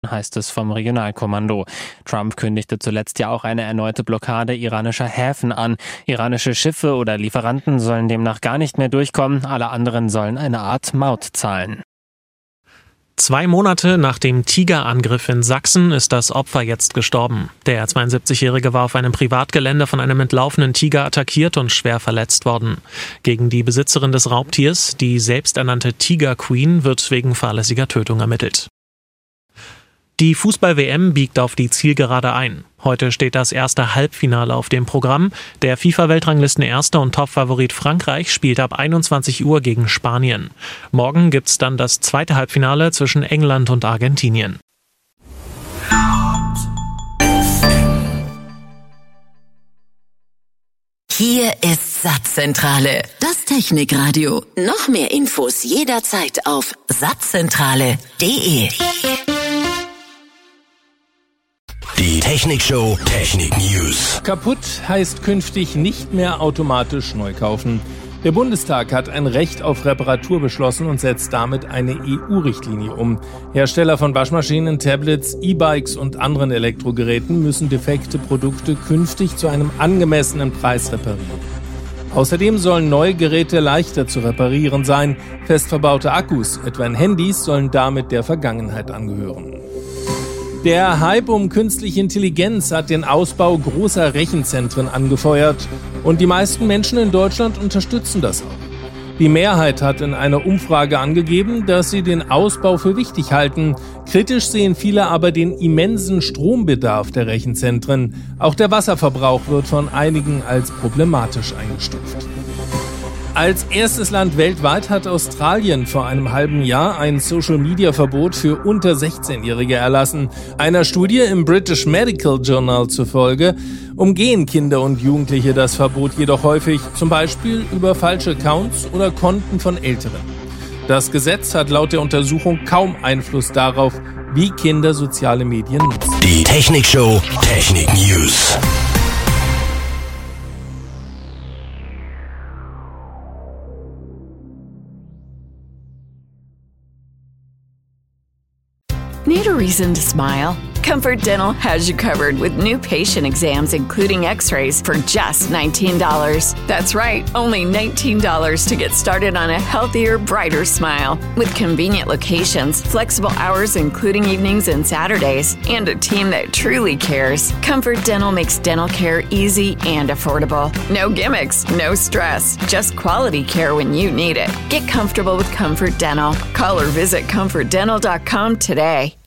heißt es vom Regionalkommando. Trump kündigte zuletzt ja auch eine erneute Blockade iranischer Häfen an. Iranische Schiffe oder Lieferanten sollen demnach gar nicht mehr durchkommen. Alle anderen sollen eine Art Maut zahlen. 2 Monate nach dem Tigerangriff in Sachsen ist das Opfer jetzt gestorben. Der 72-Jährige war auf einem Privatgelände von einem entlaufenen Tiger attackiert und schwer verletzt worden. Gegen die Besitzerin des Raubtiers, die selbsternannte Tiger Queen, wird wegen fahrlässiger Tötung ermittelt. Die Fußball-WM biegt auf die Zielgerade ein. Heute steht das erste Halbfinale auf dem Programm. Der FIFA-Weltranglisten-Erster und Topfavorit Frankreich spielt ab 21 Uhr gegen Spanien. Morgen gibt's dann das zweite Halbfinale zwischen England und Argentinien. Hier ist Satzzentrale, das Technikradio. Noch mehr Infos jederzeit auf satzzentrale.de. Die Technikshow Technik News. Kaputt heißt künftig nicht mehr automatisch neu kaufen. Der Bundestag hat ein Recht auf Reparatur beschlossen und setzt damit eine EU-Richtlinie um. Hersteller von Waschmaschinen, Tablets, E-Bikes und anderen Elektrogeräten müssen defekte Produkte künftig zu einem angemessenen Preis reparieren. Außerdem sollen neue Geräte leichter zu reparieren sein. Fest verbaute Akkus, etwa in Handys, sollen damit der Vergangenheit angehören. Der Hype um künstliche Intelligenz hat den Ausbau großer Rechenzentren angefeuert und die meisten Menschen in Deutschland unterstützen das auch. Die Mehrheit hat in einer Umfrage angegeben, dass sie den Ausbau für wichtig halten. Kritisch sehen viele aber den immensen Strombedarf der Rechenzentren. Auch der Wasserverbrauch wird von einigen als problematisch eingestuft. Als erstes Land weltweit hat Australien vor einem halben Jahr ein Social-Media-Verbot für unter 16-Jährige erlassen. Einer Studie im British Medical Journal zufolge umgehen Kinder und Jugendliche das Verbot jedoch häufig, zum Beispiel über falsche Accounts oder Konten von Älteren. Das Gesetz hat laut der Untersuchung kaum Einfluss darauf, wie Kinder soziale Medien nutzen. Die Technikshow Technik News. Need a reason to smile? Comfort Dental has you covered with new patient exams, including x-rays, for just $19. That's right, only $19 to get started on a healthier, brighter smile. With convenient locations, flexible hours including evenings and Saturdays, and a team that truly cares, Comfort Dental makes dental care easy and affordable. No gimmicks, no stress, just quality care when you need it. Get comfortable with Comfort Dental. Call or visit comfortdental.com today.